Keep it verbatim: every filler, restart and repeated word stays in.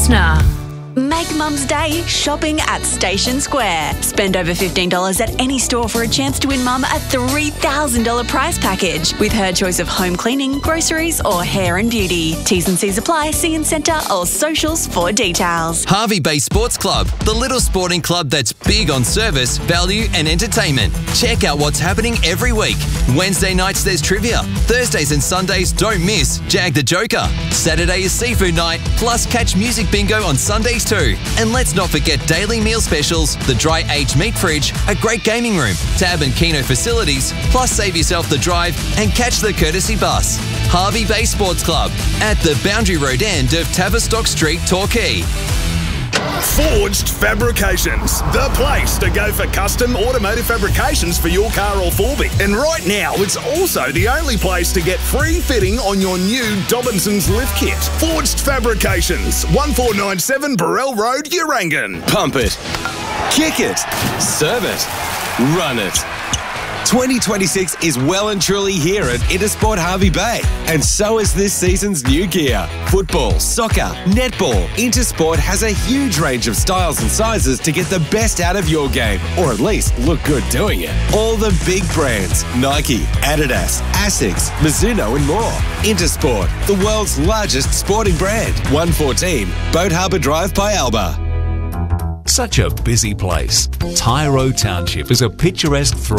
listener. Make Mum's Day shopping at Station Square. Spend over fifteen dollars at any store for a chance to win Mum a three thousand dollars prize package with her choice of home cleaning, groceries or hair and beauty. T's and C's apply. See in centre or socials for details. Hervey Bay Sports Club, the little sporting club that's big on service, value and entertainment. Check out what's happening every week. Wednesday nights there's trivia. Thursdays and Sundays don't miss Jag the Joker. Saturday is seafood night, plus catch music bingo on Sundays too. And let's not forget daily meal specials, the dry aged meat fridge, a great gaming room, tab and keno facilities, plus save yourself the drive and catch the courtesy bus. Hervey Bay Sports Club at the Boundary Road end of Tavistock Street, Torquay. Forged Fabrications, the place to go for custom automotive fabrications for your car or Forby. And right now, it's also the only place to get free fitting on your new Dobinson's lift kit. Forged Fabrications, one four nine seven Burrell Road, Urangan. Pump it, kick it, serve it, run it. twenty twenty-six is well and truly here at Intersport Hervey Bay, and so is this season's new gear. Football, soccer, netball. Intersport has a huge range of styles and sizes to get the best out of your game, or at least look good doing it. All the big brands, Nike, Adidas, Asics, Mizuno and more. Intersport, the world's largest sporting brand. one fourteen Boat Harbour Drive by Alba. Such a busy place. Tyro Township is a picturesque